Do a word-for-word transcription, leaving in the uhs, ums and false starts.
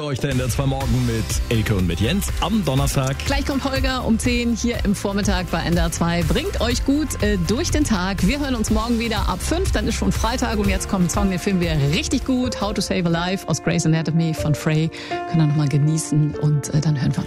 euch der N D R zwei Morgen mit Elke und mit Jens am Donnerstag. Gleich kommt Holger um zehn hier im Vormittag bei N D R zwei. Bringt euch gut äh, durch den Tag. Wir hören uns morgen wieder ab fünf, dann ist schon Freitag und jetzt kommt ein Song, den finden wir richtig gut. How to Save a Life aus Grey's Anatomy von Frey. Können wir nochmal genießen und äh, dann hören wir uns.